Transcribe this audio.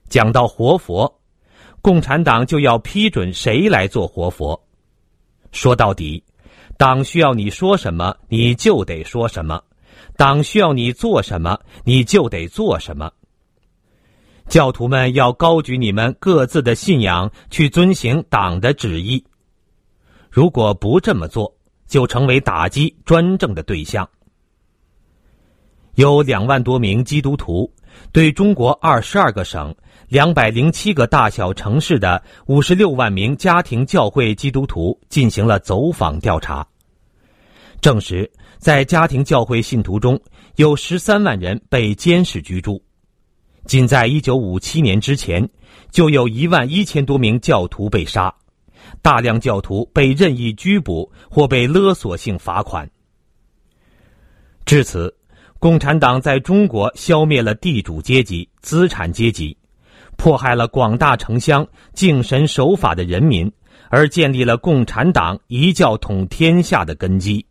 讲到活佛，共产党就要批准谁来做活佛。说到底，党需要你说什么，你就得说什么；党需要你做什么，你就得做什么。教徒们要高举你们各自的信仰，去遵行党的旨意。如果不这么做，就成为打击专政的对象。有2万多名基督徒对中国22个省、207个大小城市的56万名家庭教会基督徒进行了走访调查，证实在家庭教会信徒中有13万人被监视居住。仅在1957年之前，就有11000多名教徒被杀，大量教徒被任意拘捕或被勒索性罚款。至此，共产党在中国消灭了地主阶级、资产阶级，迫害了广大城乡敬神守法的人民，而建立了共产党一教统天下的根基。